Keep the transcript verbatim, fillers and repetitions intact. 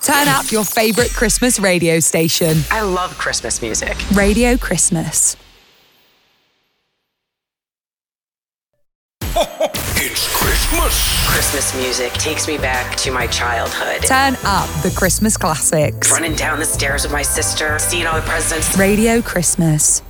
Turn up your favourite Christmas radio station. I love Christmas music. Radio Christmas. It's Christmas. Christmas music takes me back to my childhood. Turn up the Christmas classics. Running down the stairs with my sister, seeing all the presents. Radio Christmas.